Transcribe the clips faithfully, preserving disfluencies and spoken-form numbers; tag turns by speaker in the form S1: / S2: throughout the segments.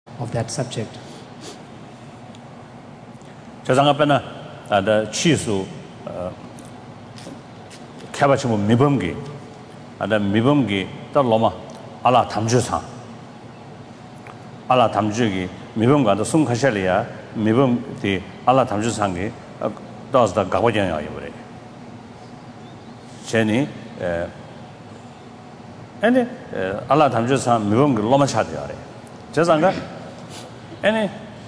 S1: of that subject.
S2: 저장갑에는 아다 치수 어 캐바치모 미범기 아다 미범기 떨로마 알라 담주상 알라 담주기 미범가도 숨가샬리아 미범디 알라 담주상기 더스다 가고전이야 이거래 제니 에 아니 알라 담주상 미범기 로마 차대야래 저장가 아니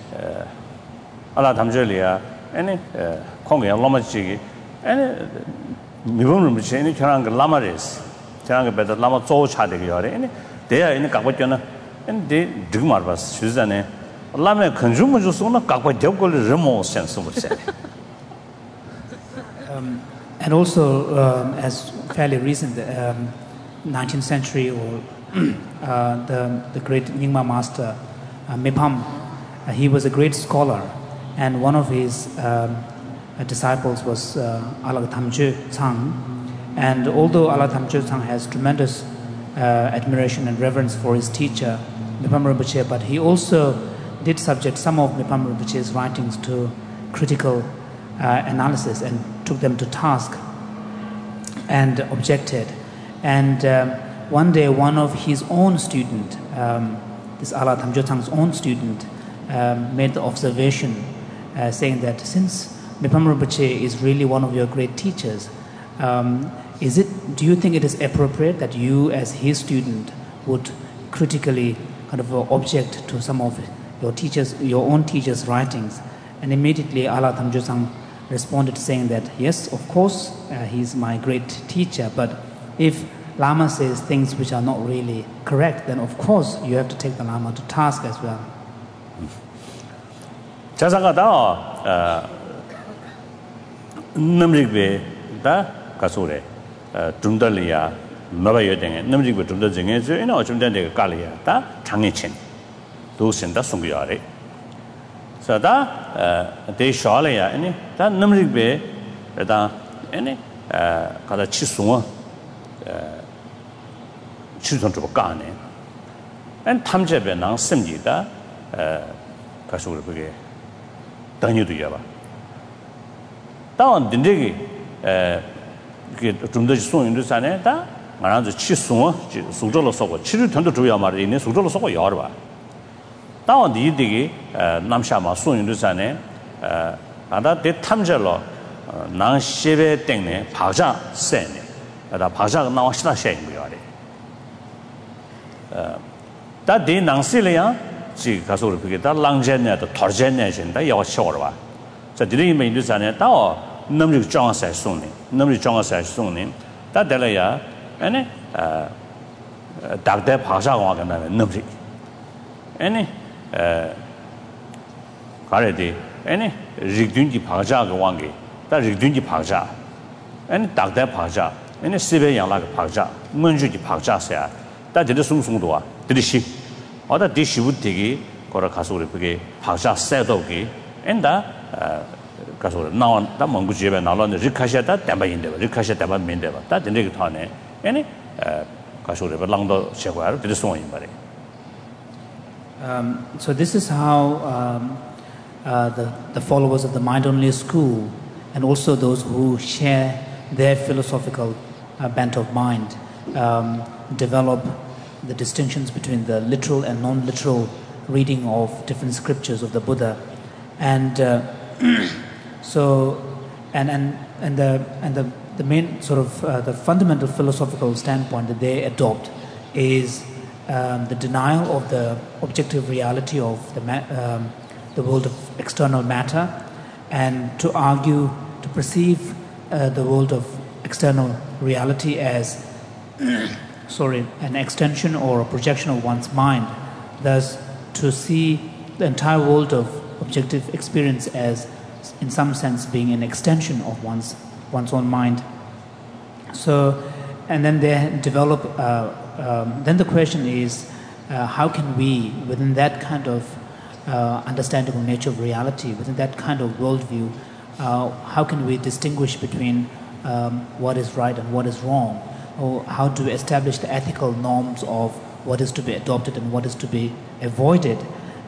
S2: 알라 담주리아 아니 공개 로마지기 아니 미범을 붙이 아니 저랑 그 라마레스 저랑 그 배도 라마 조 차대기 요래 아니 대야 아니 가고전은 아니 대 드그마르바스 주자네 라메 컨주머 주스는 가고 접걸 레모 센스 못세
S1: Um, and also, um, as fairly recent, um, nineteenth century, or uh, the the great Nyingma master uh, Mipham, uh, he was a great scholar, and one of his um, uh, disciples was uh, Alag Thamje Tsang. And although Alag Thamje Tsang has tremendous uh, admiration and reverence for his teacher Mipham Rinpoche, but he also did subject some of Mipham Rinpoche's writings to critical uh, analysis and took them to task and objected. And um, one day, one of his own student, um, this Alag Thamje Tsang's own student, um, made the observation uh, saying that since Mipham Rinpoche is really one of your great teachers, um, is it? Do you think it is appropriate that you, as his student, would critically kind of uh, object to some of your teachers, your own teacher's writings? And immediately, Alag Thamje Tsang responded saying that, yes, of course, uh, he's my great teacher, but if Lama says things which are not really correct, then of course you have to take the Lama to task as well.
S2: 자상하다 남직베 다 가소래 dum달이야 너바여 등에 남직베 dum달 중에 저 이나 어좀된데 깔이야 다 장애친 도신다 송기야래 자다 대샤래야 아니 다 남직베 다 아니 가다 치송어 치송도 까네 안 탐제베 난 심지다 가소를 그게 당뇨도 야봐 다운 딘데기 에 그게 좀더 송인도 산에 다 말아서 치송어 수저로 쏘고 치료 전도 줘야 말이네 수저로 쏘고 여러 봐 다운 디디기 남샤마 송인도 산에 에 나다 대 탐절로 난 시베 땡네 바자 세네 다 바자가 나와 시다 셔인 거야 다 대낭실이야 지 가서 그게 다 랑제네도 털제네 진다 여 쇼르 봐 자, 디리 메인도 산에 다 넘리 정화사 송네 넘리 정화사 송네 다 될어야 아니 아 dakde bhasha wa kana namri ene eh kare de ene rigdun ji bhasha ga wange ta rigdun ji bhasha ene dakde bhasha ene sibe yang la ga bhasha munju ji bhasha sa ta de sung sung do wa de shi oda de shi bu de gi kora kaso re ge bhasha sa do gi enda kaso na ta mongu ji ba na lo ne rikasha ta ta ba yin de rikasha ta ba min de ba ta de ge ta ne ene Um,
S1: so this is how um, uh, the, the followers of the Mind-Only School and also those who share their philosophical uh, bent of mind um, develop the distinctions between the literal and non-literal reading of different scriptures of the Buddha. And uh, so, and, and, and the, and the The main sort of uh, the fundamental philosophical standpoint that they adopt is um, the denial of the objective reality of the ma- um, the world of external matter, and to argue, to perceive uh, the world of external reality as sorry, an extension or a projection of one's mind. Thus, to see the entire world of objective experience as, in some sense, being an extension of one's one's own mind. So, and then they develop, uh, um, then the question is, uh, how can we, within that kind of uh, understanding of nature of reality, within that kind of worldview, uh, how can we distinguish between um, what is right and what is wrong? Or how to establish the ethical norms of what is to be adopted and what is to be avoided?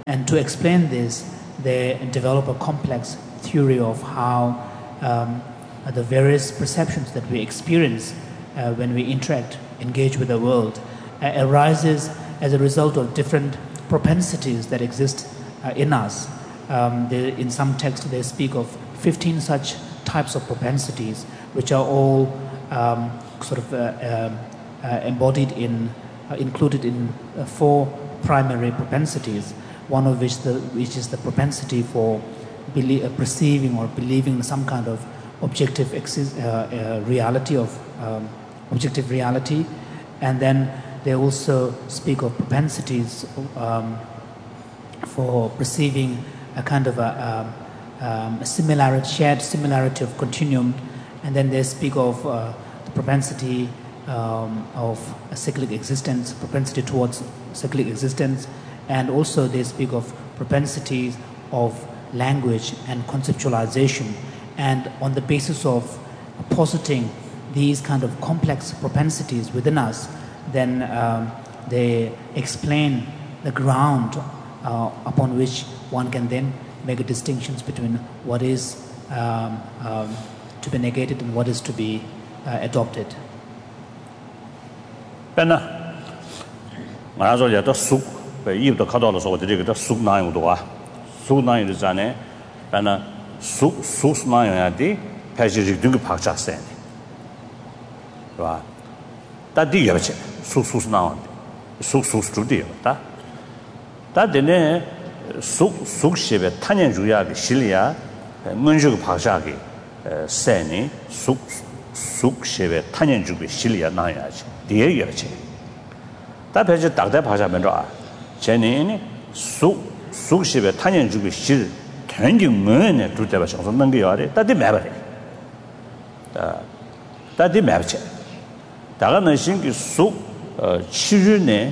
S1: And to explain this, they develop a complex theory of how um, the various perceptions that we experience uh, when we interact, engage with the world, uh, arises as a result of different propensities that exist uh, in us. Um, they, in some texts, they speak of fifteen such types of propensities, which are all um, sort of uh, uh, uh, embodied in, uh, included in uh, four primary propensities. One of which, the, which is the propensity for belie- uh, perceiving or believing some kind of objective exi- uh, uh, reality of um, objective reality, and then they also speak of propensities um, for perceiving a kind of a, um, um, a similarity, shared similarity of continuum, and then they speak of uh, the propensity um, of a cyclic existence, propensity towards cyclic existence, and also they speak of propensities of language and conceptualization. And on the basis of positing these kind of complex propensities within us, then um, they explain the ground uh, upon which one can then make a distinctions between what is um, um, to be negated and what is to be uh, adopted.
S2: Penna, I told you to soup, but you the cuddle of the regular soup nine would do. Soup nine is an eh, Penna, soup, soup nine at the passage doing Pacha sand. That the other soup, soup now, soup, soup studio. That the soup, soup ship, Tanya Juya, Shilia, Munju Pachaki, Sani, soup, soup ship, Tanya Jubi, Shilia, Nayach. Dear Yerche. That page Doctor Pashamendra, Jenny, Su, Sushi, Tanya Jubi, Shil, turning moon to the Vashon, Nangiari, that the memory. That the memory. Dagana Sing is Su, Chirune,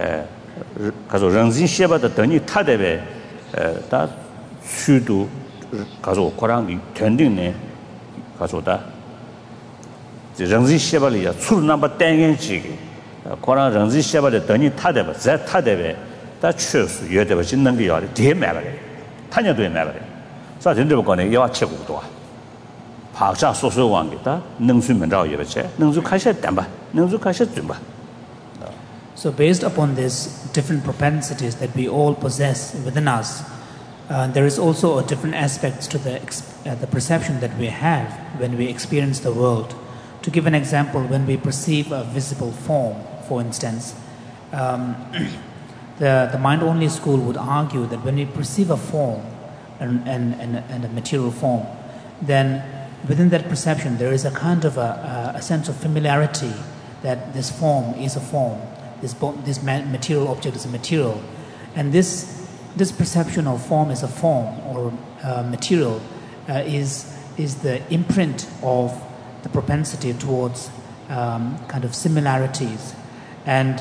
S2: Kazo Ranzin Sheba, the Tony Tadebe, that Sudu Kazo Korangi, turning Kazoda. The Ranzi Shebalia, two number ten inch, Koran Ranzi Shebali, Dani Tadeva, that Tadeve, that shows you have a Jinangi, dear Mary, Tanya do Mary. So I didn't go on a Yachebudoa. Pacha Soso Wangita, Nunsumanao Yevache, Nunzukasha Damba, Nunzukasha Zumba.
S1: So, based upon these different propensities that we all possess within us, uh, there is also a different aspects to the, uh, the perception that we have when we experience the world. To give an example, when we perceive a visible form, for instance, um, the, the mind-only school would argue that when we perceive a form and, and, and, and a material form, then within that perception there is a kind of a, a sense of familiarity that this form is a form, this, this material object is a material. And this, this perception of form as a form or uh, material uh, is, is the imprint of the propensity towards um, kind of similarities, and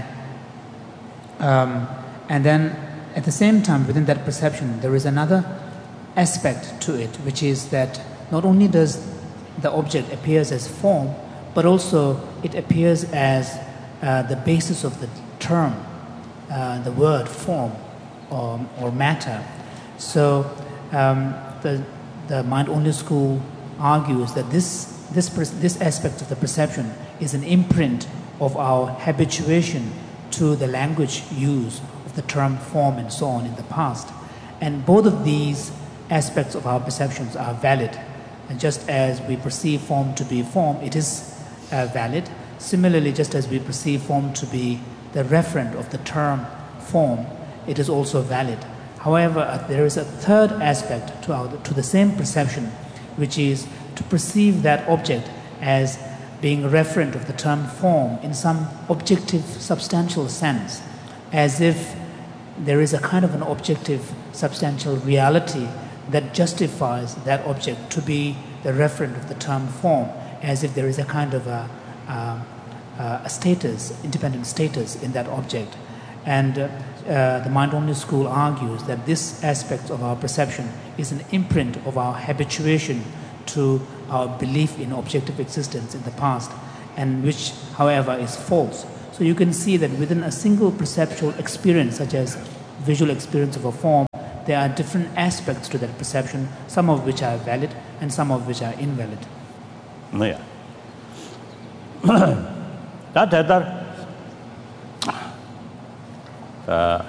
S1: um, and then at the same time within that perception there is another aspect to it, which is that not only does the object appears as form, but also it appears as uh, the basis of the term, uh, the word form or, or matter. So um, the the mind-only school argues that this This, this aspect of the perception is an imprint of our habituation to the language use of the term form and so on in the past. And both of these aspects of our perceptions are valid. And just as we perceive form to be form, it is uh, valid. Similarly, just as we perceive form to be the referent of the term form, it is also valid. However, uh, there is a third aspect to, our, to the same perception, which is to perceive that object as being referent of the term form in some objective, substantial sense, as if there is a kind of an objective, substantial reality that justifies that object to be the referent of the term form, as if there is a kind of a, a, a status, independent status in that object. And uh, uh, the mind-only school argues that this aspect of our perception is an imprint of our habituation to our belief in objective existence in the past, and which, however, is false. So you can see that within a single perceptual experience, such as visual experience of a form, there are different aspects to that perception, some of which are valid and some of which are invalid.
S2: Yeah. That that uh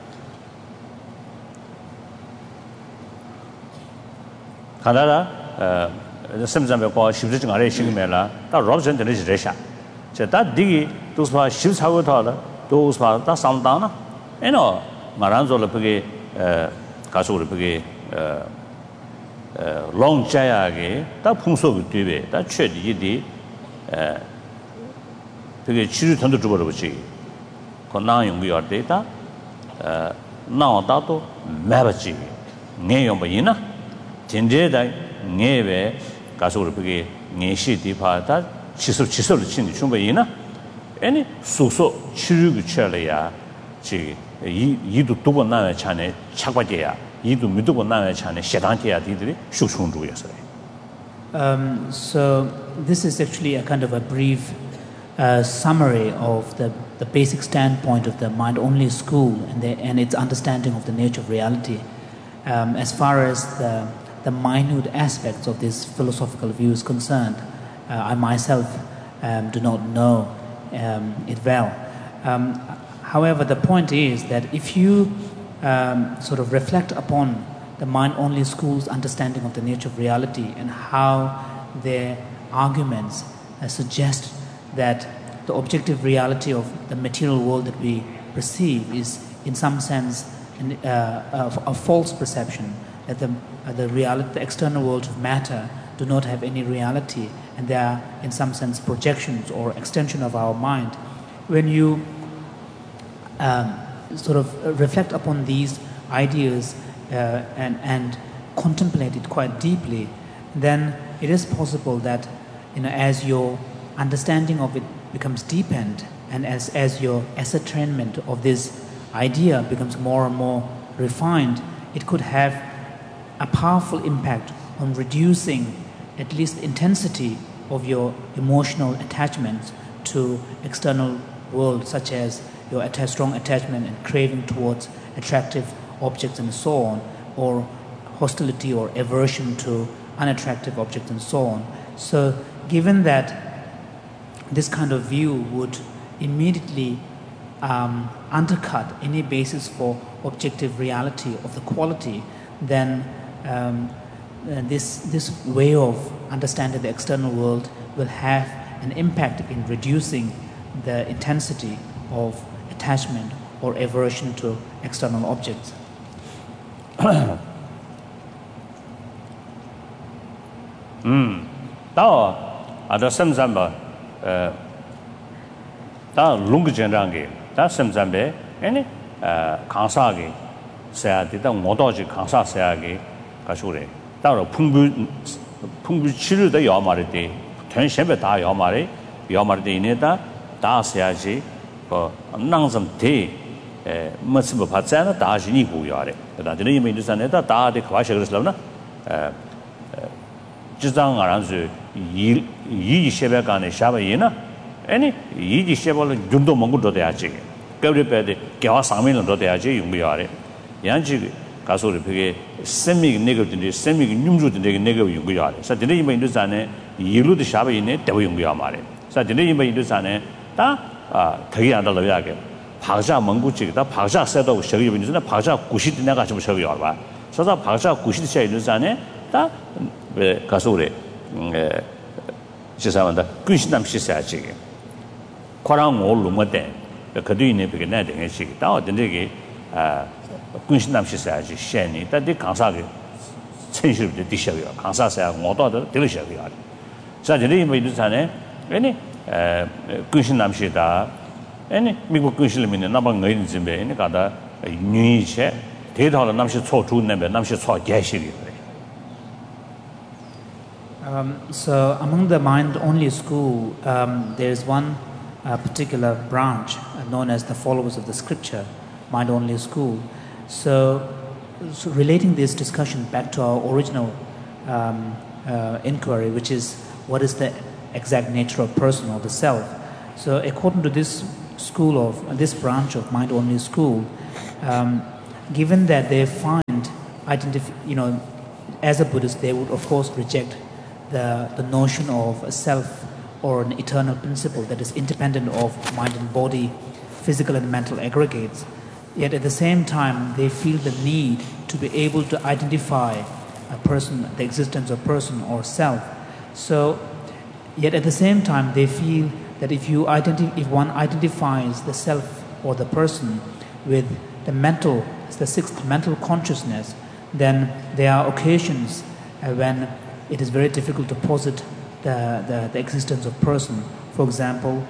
S2: Canada uh sometimes we call ship jing are shing me la da robson de ji sha che da di tu spa ship cha go ta do spa da sam da na eno ma ran zo le pe uh ka so le pe uh uh long cha ya ge da phung so ge de be da che di di uh pe chi ru tan do zhuo de ji ko na yong ge ya de da uh na da to ma ba ji ne yong ba yin na tin je da ne be ka so le pe ne shi di pa da chi so chi so le chin di chung ba yin na any so so chi ru ge che le ya ji 이 이도 두번 나에 차네 착과제야 이도 미도고 나에 차네 세단제야 디들이 쇼충주였어요.
S1: Um so this is actually a kind of a brief uh, summary of the the basic standpoint of the mind only school and the, and its understanding of the nature of reality. Um, as far as the the minute aspects of this philosophical view is concerned, uh, I myself um, do not know um, it well. Um, However, the point is that if you um, sort of reflect upon the mind-only school's understanding of the nature of reality and how their arguments uh, suggest that the objective reality of the material world that we perceive is, in some sense, an, uh, a, a false perception, that the, uh, the, reality, the external world of matter do not have any reality, and they are, in some sense, projections or extension of our mind. When you Um, sort of reflect upon these ideas uh, and, and contemplate it quite deeply, then it is possible that, you know, as your understanding of it becomes deepened and as, as your ascertainment of this idea becomes more and more refined, it could have a powerful impact on reducing at least the intensity of your emotional attachment to external world, such as your att- strong attachment and craving towards attractive objects and so on, or hostility or aversion to unattractive objects and so on. So given that this kind of view would immediately um, undercut any basis for objective reality of the quality, then um, uh, this, this way of understanding the external world will have an impact in reducing the intensity of attachment or aversion to external objects.
S2: 음, 다 아다 섬잠바 어, 다 롱그전랑게 다 섬잠베 아니 어 강사게 세야디다 모도지 강사 세야게 가쇼래 따로 풍부 풍부 치료도 요마르데 전세베 다 요마레 요마르데 이네다 다 세야지 어 낭좀 대 에, 뭐스버 받잖아 다 지니고 요래. 다 되는 의미 있잖아요. 다데 과셔 그랬으나 에, 지장 알아서 이 이지 셰베간에 샤바이나 아니 이지 셰벌은 좀더 먹고도 돼야지. 그래도 개와 상면도 돼야지 용비야래. 양지 가서를 그게 세미 네거든데 세미 뇽주든데 네거 용비야래. 그래서 되는 의미 있잖아요. 이루도 샤바이네 대고 용비야 말해. 그래서 되는 의미 있잖아요. 다 아, 되게 안 달라야게. 박자蒙古籍다 박자 세도 저기 있는 박자 구십 내가 좀 저기 와 봐. 그래서 박자 구십 세 있는 자네 다왜 가서 그래. 에 지사한다. 근신남 시사지. 코랑 올로모데. 그도 있는 게 내가 되게 시. 다 어떤데 아 근신남 시사지. 셴니 다디 강사게 천실도 디셔요. 강사사야 모도도 들으셔요. 자, 저리 있는 자네. 왜니 에 근신남시다. 아니 미국 근신님이 나방 의인 집에 있는 가다 뉴이체 대다로 남시 초주는데 남시 초 개시리.
S1: Um so among the mind only school um there is one uh, particular branch uh, known as the followers of the scripture mind only school. So, so relating this discussion back to our original um uh, inquiry, which is what is the exact nature of person or the self. So according to this school of uh, this branch of mind only school, um, given that they find identity, you know, as a Buddhist, they would of course reject the, the notion of a self or an eternal principle that is independent of mind and body, physical and mental aggregates. Yet at the same time, they feel the need to be able to identify a person, the existence of person or self. So, yet at the same time, they feel that if you identi- if one identifies the self or the person with the mental, the sixth mental consciousness, then there are occasions uh, when it is very difficult to posit the, the, the existence of person. For example,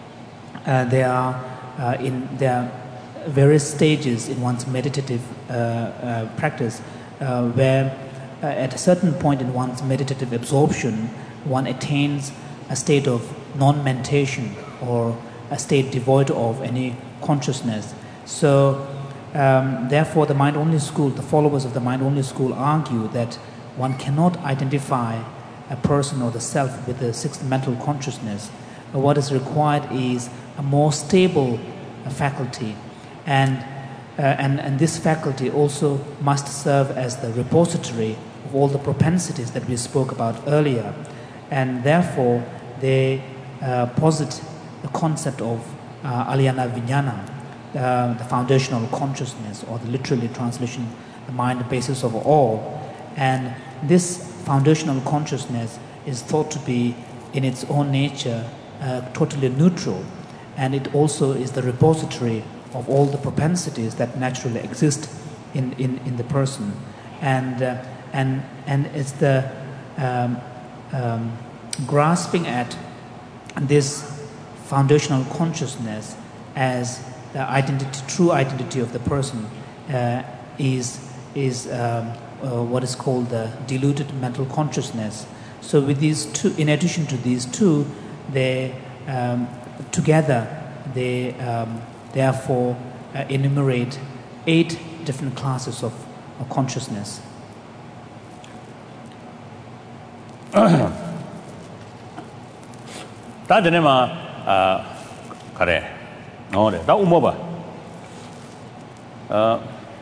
S1: uh, there are uh, in there are various stages in one's meditative uh, uh, practice uh, where uh, at a certain point in one's meditative absorption, one attains a state of non-mentation or a state devoid of any consciousness. So um, therefore the mind-only school, the followers of the mind-only school argue that one cannot identify a person or the self with the sixth mental consciousness. But what is required is a more stable uh, faculty, and, uh, and, and this faculty also must serve as the repository of all the propensities that we spoke about earlier. And therefore they uh, posit the concept of uh, Alyana Vijnana, uh, the foundational consciousness, or the literally translation, the mind, the basis of all. And this foundational consciousness is thought to be in its own nature uh, totally neutral, and it also is the repository of all the propensities that naturally exist in, in, in the person. And, uh, and, and it's the um, um, grasping at this foundational consciousness as the identity, true identity of the person uh, is, is um, uh, what is called the diluted mental consciousness. So with these two, in addition to these two, they um, together they um, therefore uh, enumerate eight different classes of, of consciousness.
S2: 다 되네마 아 그래 어래 다 우모바 어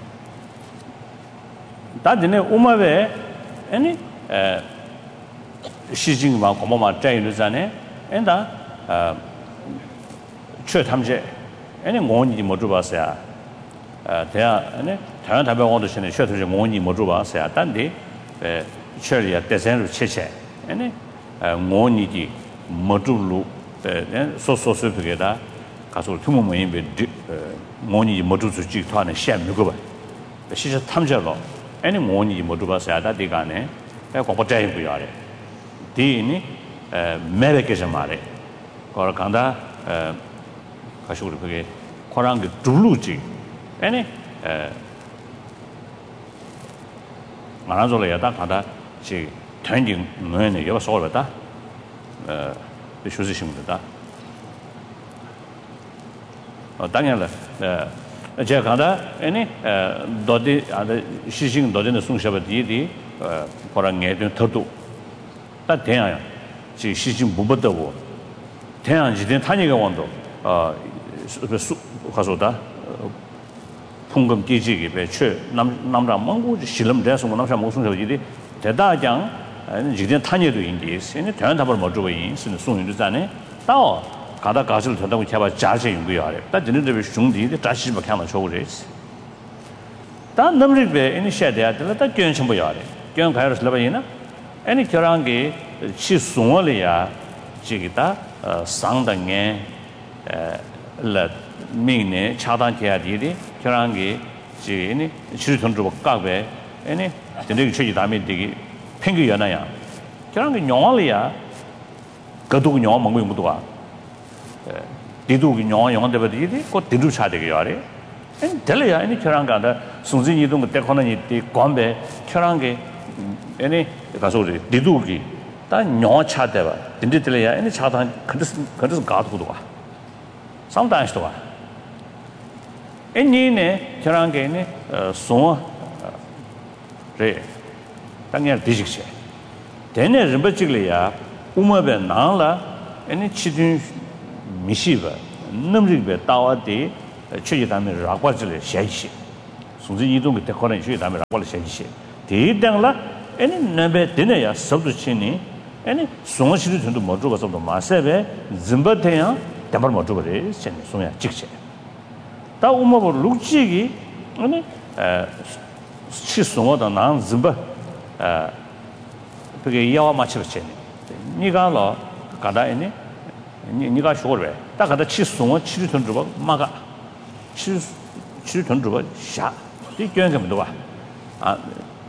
S2: 다드네 우마베 아니 에 시징마 고모마 짜이르자네 엔다 어 최탐제 아니 원이 못 줘봤어야 어 대야 아니 다른 답변원도 신의 최탐제 원이 못 줘봤어야 단디 에 처리야 대선으로 체체 아니 원이지 못 줘루 에 소소소피게다 가서 투모모인 베 원이 못 줘지 토하는 시험 누가 봐 시저 탐제로 아니 원이 못 줘봤어야 다디가네 에 고포자인 부여래 디니 에 메베케자 말에 거라 간다 에 가시고 그게 코랑게 둘루지 아니 에 말아줘야 가다 지 전진 뭐네 여기 소리다 어 비슈지심다 어 당연히 에 제가 가다 아니 에 도디 아데 시신 도디는 송샤바디디 어 코랑게 더도 다 대야요 지 시신 무버더고 대양 지된 타니가 원도 어 가서다 풍금 기지기 배추 남 남자 몽고 실험 대해서 남자 목송서지리 대다장 지된 타니도 인디 세네 대한 답을 못 주고 있는 송윤도 자네 또 가다 가실 된다고 제가 자세 연구해 아래 다 진행되는 중디데 다시 뭐看到 초고레스 다 넘리베 이니시아티아 다 견심 보여 아래 견 가이러스 라바이나 아니 결한게 치 송월이야 지기다 상당에 에 민네 차단해야지 결한게 지니 치료전도 각배 아니 근데 최지 다음에 되게 팽기 연아야 결한게 영월이야 그도 영어 먹고 못도가 에 디도 영어 영어데 버디디 그 디도 차되게 요래 엔 될이야 아니 결한가다 순진이 이동 때 거는 이 관배 결한게 아니 가서 디도기 다 영어 차대봐 딘디들이야 아니 차단 그래서 그래서 가도도 와 상당히도 와 애니네 결한게네 송 래 당연 디직시 되네 림버직이야 우마베 나라 아니 치든 미시바 넘직베 따와디 최지담에 라과질 샤이시 송지 이동 때 거는 쉬 다음에 라고 생시 대당라 아니 남배 되네야 सब도 치니 아니 송시도 전도 못 죽어서도 마세베 짐바테야 담을 못 죽어래 신 송야 직체 다 우모버 룩지기 아니 에 치송어다 난 짐바 에 그게 야와 맞추겠지 니가로 가다에니 니가 쇼르베 딱 가다 치송어 치를 돈 줘봐 마가 치 치를 돈 줘봐 샤 이 교행하면 봐 아,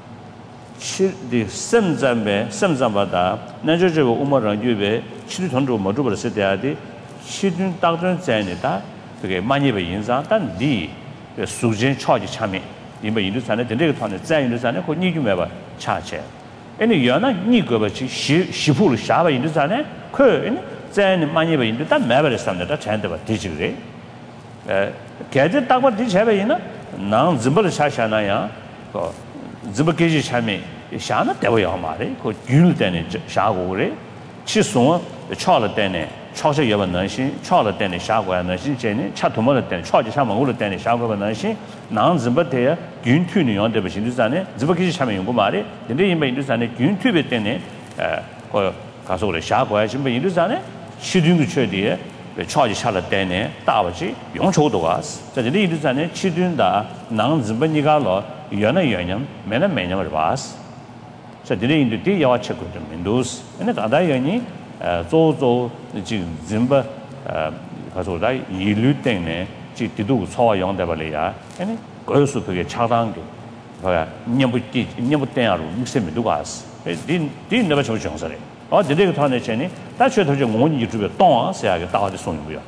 S2: 치 semzambe semzambada 나저저 우모랑 유베 치를 돈 줘봐 못 줘버렸을 때야디 치든 딱든 자이니다 그게 많이 배 인상 단디 수진 차지 참에 이번 인도산에 되게团的在인도산에 그你就买吧차체 아니 연나 니거버지 시 시부를 샤바 인도산에 그 아니在많이 배 인도 단 매버를 삼는다 잔데 봐 디지그래 에 개제 딱봐 디제베이나 난 짐벌 샤샤나야 그 짐벌게지 참에 샤나 되어야 말이 그 균을 때는 샤고 그래 치송 차了때네 차서 여번 너신 차了때네 샤고야 너신 제네 차 도모를 때네 차지 참은 우를 때네 샤고가 너신 난 짐벌대야 균투는 연대 버신도산에 짐벌게지 참에 연구 말이 근데 이번 인도산에 균투베 때네 그 가서 그래 샤고야 지금 인도산에 시dun도 쳐디에 차지 차了때네 다버지 용초도 왔어 자这里인도산에 시dun다 난 짐벌니가로 연의 연념 매는 매념을 봤어 자这里인도 뒤 야와 체크 좀 인도스 근데 다다 연이 조조 지금 짐바 가서 다 일류 때문에 지 뒤도 소화 용대발이야 아니 그래서 그게 차단게 뭐야 년부터 년부터 육십몇 누가 왔어 din din never show 정설에 어 되게 타네 전에 다시 더 좀 원이 유튜브에 동아세하게 다들 손이고요.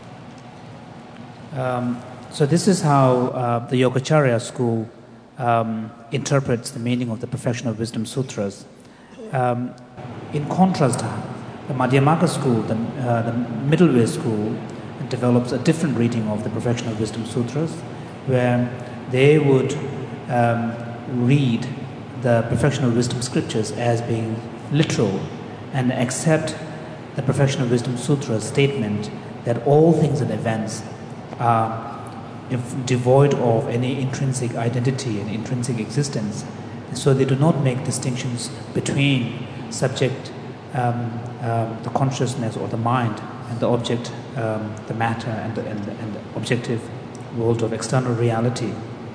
S1: Um so this is how uh, the Yogacarya school um, interprets the meaning of the Perfection of Wisdom Sutras. Um, in contrast, the Madhyamaka school, the, uh, the middle way school, develops a different reading of the Perfection of Wisdom Sutras, where they would um, read the Perfection of Wisdom scriptures as being literal and accept the Perfection of Wisdom Sutra's statement that all things and events are devoid of any intrinsic identity and intrinsic existence. So they do not make distinctions between subject, um, um, the consciousness or the mind, and the object, um, the matter, and the, and, the, and the objective world of external reality.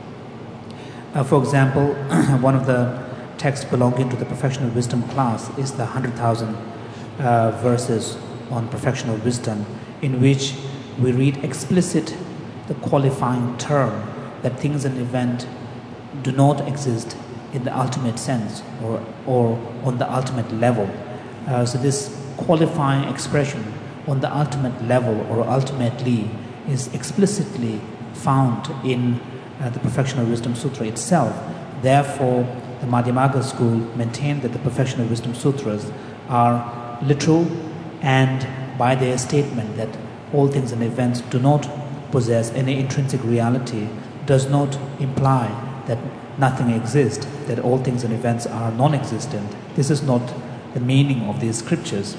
S1: Uh, for example, one of the texts belonging to the Perfection of Wisdom class is the one hundred thousand uh, verses on Perfection of Wisdom, in which we read explicit the qualifying term that things and events do not exist in the ultimate sense or, or on the ultimate level. Uh, so this qualifying expression on the ultimate level or ultimately is explicitly found in uh, the Perfection of Wisdom Sutra itself. Therefore, the Madhyamaka school maintain that the Perfection of Wisdom Sutras are literal, and by their statement that all things and events do not possess any intrinsic reality does not imply that nothing exists, that all things and events are non-existent. This is not the meaning of these scriptures.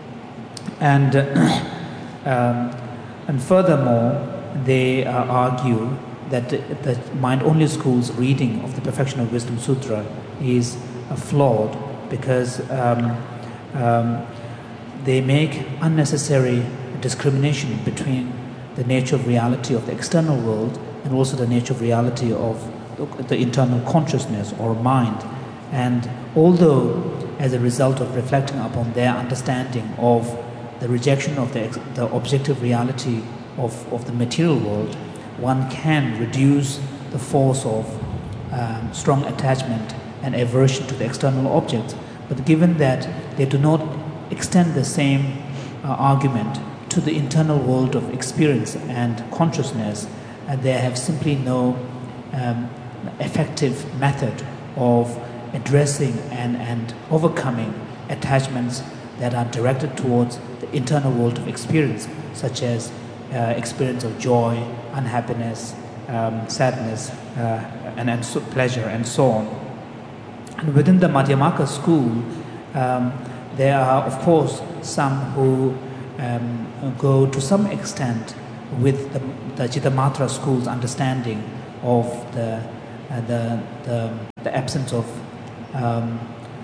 S1: And, uh, um, and furthermore, they uh, argue that the, the mind-only school's reading of the Perfection of Wisdom Sutra is uh, flawed because um, um, they make unnecessary discrimination between the nature of reality of the external world and also the nature of reality of the internal consciousness or mind. And although as a result of reflecting upon their understanding of the rejection of the, the objective reality of, of the material world, one can reduce the force of um, strong attachment and aversion to the external objects. But given that they do not extend the same uh, argument to the internal world of experience and consciousness, and they have simply no um, effective method of addressing and, and overcoming attachments that are directed towards the internal world of experience, such as uh, experience of joy, unhappiness, um, sadness, uh, and, and so pleasure, and so on. And within the Madhyamaka school, um, there are, of course, some who um, go to some extent with the, the Chittamatra school's understanding of the uh, the, the, the absence of um,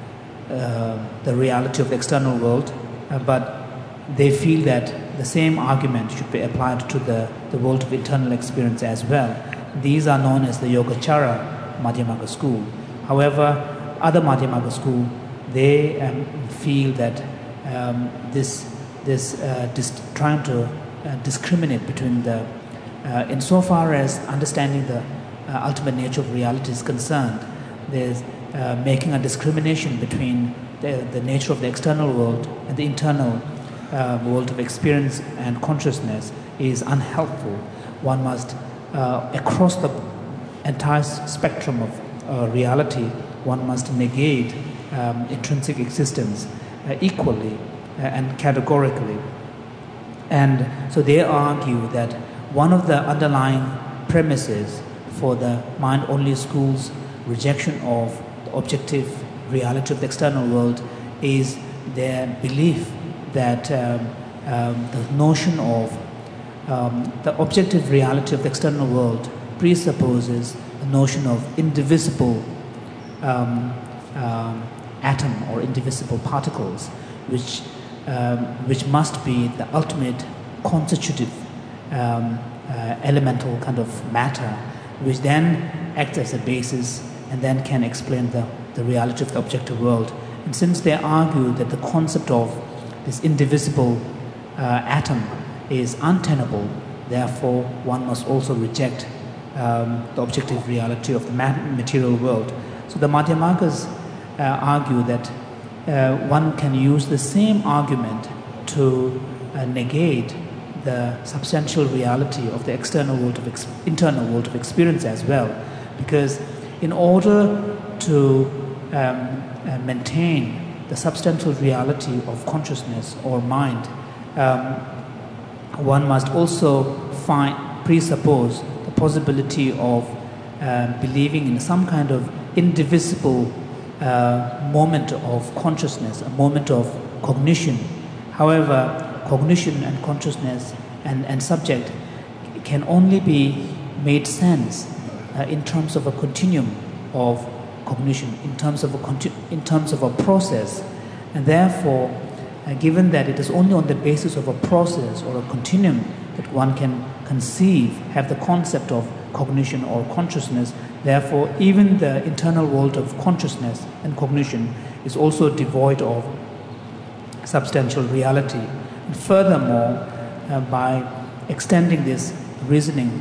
S1: uh, the reality of the external world, uh, but they feel that the same argument should be applied to the, the world of internal experience as well. These are known as the Yogacara Madhyamaka school. However, other Madhyamaka school, they um, feel that um, this, this uh, dis- trying to uh, discriminate between the, uh, insofar as understanding the uh, ultimate nature of reality is concerned, there's uh, making a discrimination between the, the nature of the external world and the internal uh, world of experience and consciousness is unhelpful. One must, uh, across the entire spectrum of uh, reality, one must negate um, intrinsic existence uh, equally uh, and categorically. And so they argue that one of the underlying premises for the mind-only school's rejection of the objective reality of the external world is their belief that um, um, the notion of um, the objective reality of the external world presupposes the notion of indivisible um, um, atom or indivisible particles, which um, which must be the ultimate constitutive um, uh, elemental kind of matter, which then acts as a basis and then can explain the, the reality of the objective world. And since they argue that the concept of this indivisible uh, atom is untenable, therefore one must also reject um, the objective reality of the material world. So the Madhyamakas uh, argue that uh, one can use the same argument to uh, negate the substantial reality of the external world of ex- internal world of experience as well, because in order to um, uh, maintain the substantial reality of consciousness or mind, um, one must also find presuppose the possibility of uh, believing in some kind of indivisible uh, moment of consciousness, a moment of cognition. However, cognition and consciousness and, and subject can only be made sense uh, in terms of a continuum of cognition, in terms of a conti- in terms of a process, and therefore, uh, given that it is only on the basis of a process or a continuum that one can conceive, have the concept of cognition or consciousness, therefore, even the internal world of consciousness and cognition is also devoid of substantial reality. And furthermore, uh, by extending this reasoning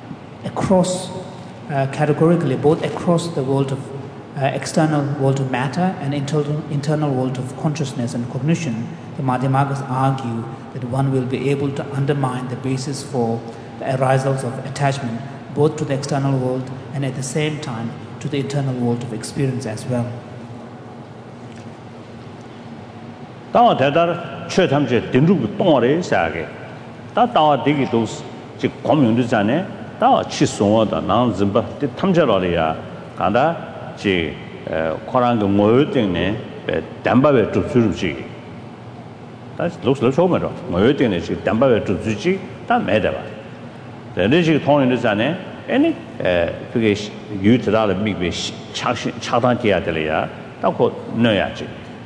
S1: across, uh, categorically, both across the world of uh, external world of matter and internal, internal world of consciousness and cognition, the Madhyamakas argue that one will be able to undermine the basis for the arisals of attachment, both to the external world and at the same time to the internal world of experience as well.
S2: Tawa tedar chö tamche dinru tongre saage. Ta tawa digi dos ji komyung zane ta chi sonwa da nang zimba de tamje lo ya kanda ji korang ge ngoyo ting ne be damba be zhu zhu ji. Ta lo lo so ma ro ngoyo ting ne ji damba be zhu zhu ji ta me de ba. De ji tong yin zane any eh 그게 유트라를 미베 차신 차단해야 될이야. 딱고 넣어야지.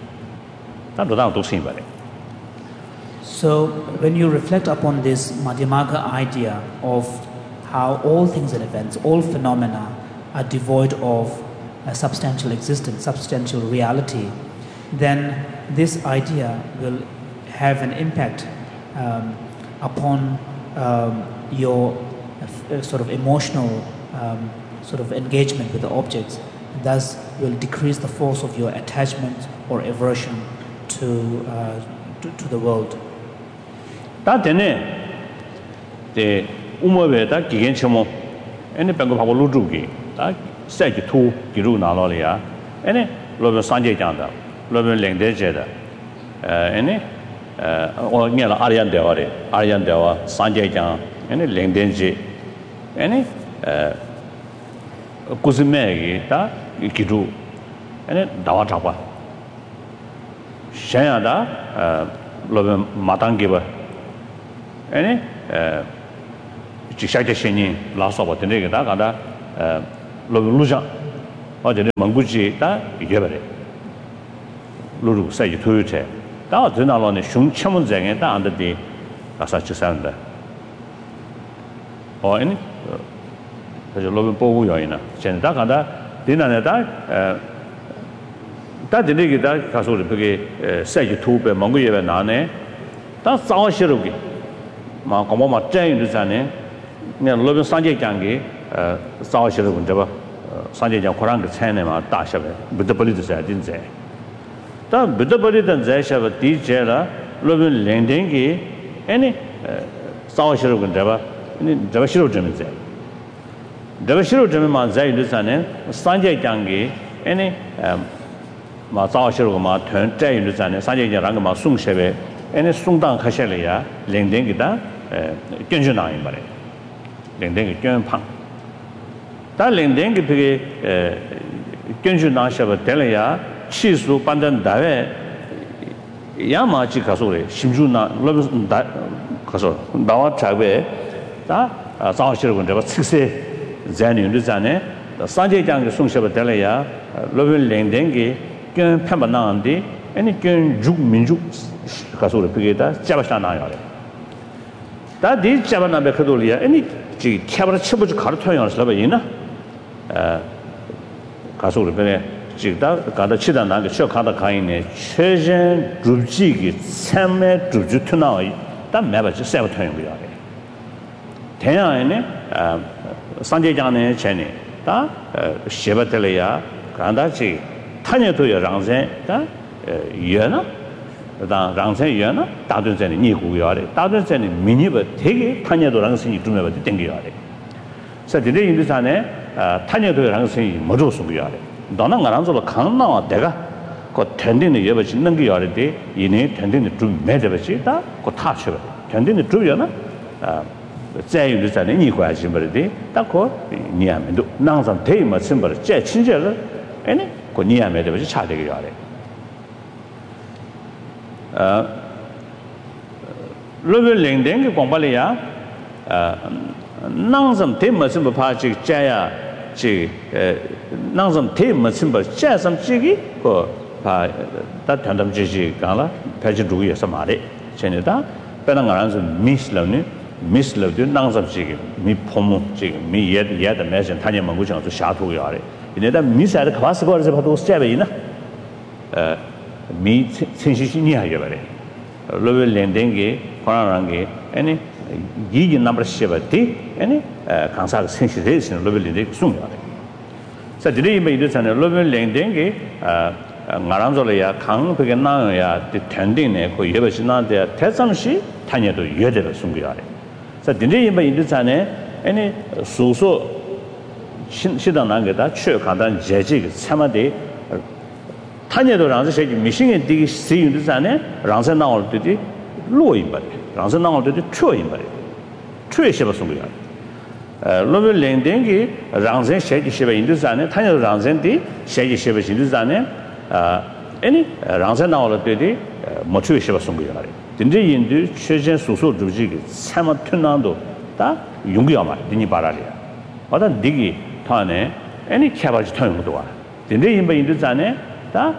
S1: So, when you reflect upon this Madhyamaka idea of how all things and events, all phenomena are devoid of a substantial existence, substantial reality, then this idea will have an impact um, upon um, your uh, sort of emotional um, sort of engagement with the objects, and thus will decrease the force of your attachment or aversion to, uh, to, to the world.
S2: 다 되네. 데 우모베다 기겐처모. 에네 방고 하고 루주기. 다 세지 투 기루 나로리아. 에네 로베 산제장다. 로베 랭데제다. 에 에네 어 녀라 아리안데와레. 아리안데와 산제장. 에네 랭덴지. 에네 에 kuzime기 다 기루. 에네 나와 잡아. 샤야다 어 로베 마당기바 Any, uh, Chishak Shini, last of what the nigga, 루루장 어제 몽구지 다 이겨버려 루루 사이 토요체 다 드나로네 슝첨문쟁에 다 안데디 가사치 산다 어 아니 그래서 로빈 보고 요이나 전다 간다 디나네다 에 다 드리기다 가서 그게 사이 토베 몽구예베 나네 다 싸워시르기 막 고모마 짠유잖아요 그냥 로빈 산제 장기 어 싸워시르군 저봐 산제장 코란그 차이네마 다셔베 부드벌리드서 진짜 다 부드벌리든 자셔베 디제라 로빈 랭댕기 아니 싸워시르군 저봐 아니 저봐 싫어 좀 이제 저봐 싫어 좀만 자유르잖아요 산제장기 아니 마 싸워시르고 마 전자유르잖아요 산제장랑 마 송셰베 아니 송당 가셔려야 랭댕기다 견주나인 말이에요 랭댕기 견팡 다 랭댕기 그게 견주 나셔버 될래야 치수 반전 다외 야마지 가서래 심주나 러브 다 가서 나와 자베 다 싸우시는 거 식세 자니르잖아요 산제장의 송셔버 될래야 러브 랭댕기 견 편반나는데 아니 견죽 민죽 가서래 그게다 잡아잖아요 다디 잡아나베 그돌이야 아니 지 캐버를 쳐보지 가르쳐야 하는 이나 가서 그러면 지다 가다 치다 나게 쳐 가다 가인네 최전 줍지기 참매 줍주 투나이 다 매버지 세버 터는 거야. 대야에네 산제장네 전에 다 쉐버텔이야 간다지 타녀도여 랑세 다 예나 다 랑세 예나 다든전에 니구요래 다든전에 미니버 되게 타녀도 랑세이 좀 해봐 땡겨야 돼. 그래서 이제 인도산에 타녀도 랑세이 뭐로 쓰고요. 너는 가랑서로 강나와 내가 그 텐딩의 여버 짓는 게 요래데 이네 텐딩의 좀 매대버지다 그 타셔. 텐딩의 좀이나 아 자유르산에 니 관심 버리데 딱그 니야면도 낭상 대마 심벌 제 친절을 아니 그 니야면도 차되게 요래. 아 로벨 랭댕 공발이야 아 낭상 대마 심벌 파지 자야 지 낭좀 대마 심벌 자섬 지기 그바 단담 지지 간라 패지 두기에서 말해 전에다 배는 가라서 미슬러니 미슬러도 낭좀 지기 미 포모 지기 미 예드 예드 매신 타녀 먹고 정도 샤토가 야래 이내다 미사를 가서 거기서 봐도 스텝이나 미 신시신이 하게 말해 로벨 렌댕게 코나랑게 아니 이게 넘버 쉐버티 아니 강사가 신시대신 로벨 렌댕게 숨이야 자, 드레이 메이드잖아요. 로벨 랭댕게 아 나랑절이야 강백에 나야 텐딩네 그 예버시나데 대삼시 타녀도 예대로 숨겨야 돼. 자, 드레이 메이드잖아요. 아니 소소 시당 난게다 최 간단 제지 참아데 타녀도 랑서 세기 미싱에 되게 세윤드잖아요. 랑서 나올 때디 로인 바 랑서 나올 때디 최인 바 최셔버 숨겨야 돼. 로벨 랭댕기 랑센 셰지 셰베 인도산에 타녀 랑센디 셰지 셰베 인도산에 아 아니 랑센 나올 때디 모추 셰베 송고요 말이 근데 인도 최전 소소 주지기 참아 튼난도 다 용기야 말 니니 바라리야 어다 니기 타네 아니 캐바지 타용도 와 근데 인바 인도산에 다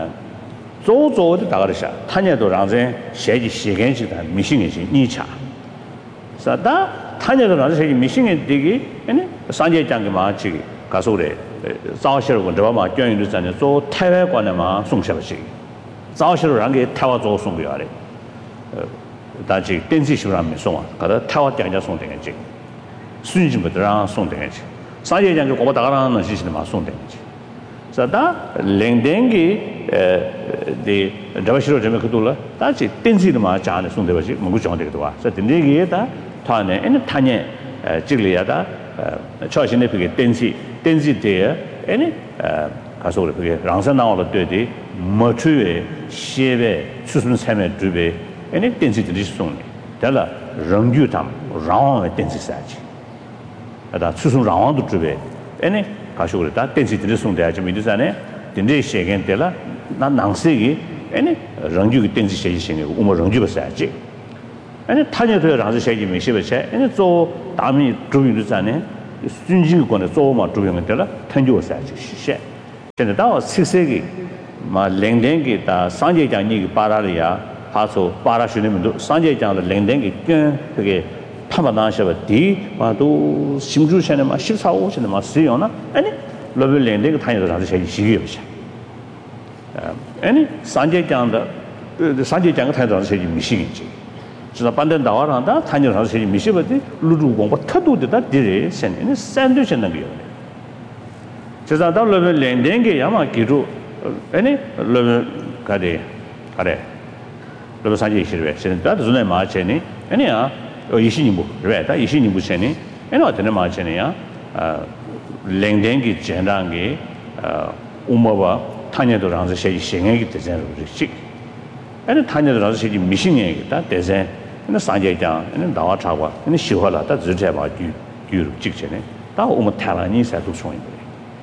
S2: 조조도 다가르샤 타녀도 랑센 셰지 셰겐시다 미싱이지 니차 사다 타녀도 나서 세기 미싱에 되기 아니 산제장게 마치 가서래 자오시르고 저마 교인도 전에 저 태외관에만 송셔버지 자오시르랑 게 태와 조 송고야래 다지 댄시시라면 송아 가다 태와 장자 송되겠지 순진부터랑 송되겠지 산제장게 고바 다가라는 시시는 마 송되겠지 자다 랭댕기 에 저시로 좀 그돌라 다지 댄시도 마 자네 송되버지 뭔고 정되기도 와 자 댄지기에다 타네 에 타네 지리야다 처신의 그게 댄시 댄시데에 에니 가서 그게 랑산 나올을 때디 머추에 시베 수순 삶에 주베 에니 댄시들이 송네 달라 랑규탐 라왕의 댄시사지 아다 수순 라왕도 주베 에니 가서 그랬다 댄시들이 송돼야지 미드산에 댄지 시겐 때라 난 낭세기 에니 랑규의 댄시 시행이 우모 랑규가 사지 아니 타녀도 랑서 세기 메시버체 아니 저 담이 주민들잖아요 尊敬过的做嘛主用的了，成就啥就实现。现在到十岁个嘛零点给的上届奖你个巴拉的呀，他说巴拉学的们都上届奖的零点给跟这个他们当时吧，第嘛都新主现在嘛十三五现在嘛使用了，哎呢，那边零点个谈有啥子些习惯不些？呃，哎呢，上届奖的呃上届奖个谈有啥子些没习惯些？知道板凳到上的谈有啥子些没习惯的，路路光把特多的到敌人现在那三对现在个有的。就说到那边零点个要么记住，哎呢，那边搞的搞的，那边上届是呗，现在到是那嘛钱呢？哎呢啊，哦一些年不是呗，但一些年不钱呢，哎那真的嘛钱呢呀？呃，零点个简单个呃，我们吧，他年都让这些新的个得这样子去，哎那他年都让这些没新的个，但得这，那上届讲，那大话差话，那修好了，但直接把就就这个钱呢，但我们谈了你才都送一个。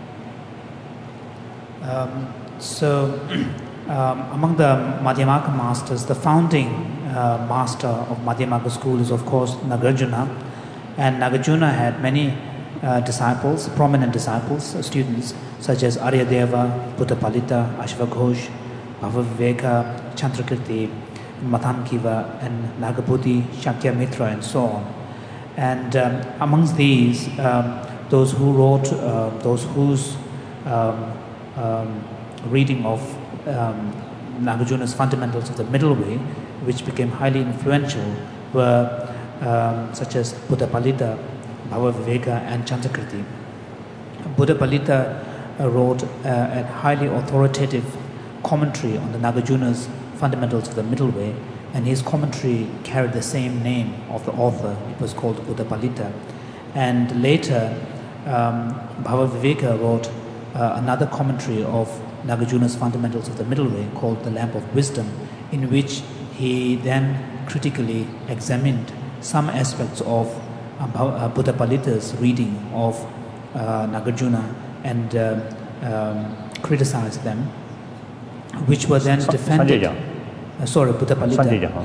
S1: Um, so, um, among the Madhyamaka masters, the founding uh, master of Madhyamaka school is, of course, Nagarjuna. And Nagarjuna had many uh, disciples, prominent disciples, uh, students, such as Aryadeva, Buddhapalita, Ashvaghosh, Bhavaviveka, Chandrakirti, Mathankiva, and Nagabuddhi, Shakyamitra, and so on. And um, amongst these, um, those who wrote, uh, those whose um, Um, reading of um, Nagarjuna's Fundamentals of the Middle Way, which became highly influential, were um, such as Buddhapalita, Bhavaviveka, and Chandrakirti. Buddhapalita uh, wrote uh, a highly authoritative commentary on the Nagarjuna's Fundamentals of the Middle Way, and his commentary carried the same name of the author. It was called Buddhapalita. And later, um, Bhavaviveka wrote Uh, another commentary of Nagarjuna's Fundamentals of the Middle Way called The Lamp of Wisdom, in which he then critically examined some aspects of uh, Buddhapalita's reading of uh, Nagarjuna and uh, um, criticized them, which were then defended. Uh, sorry, Buddhapalita.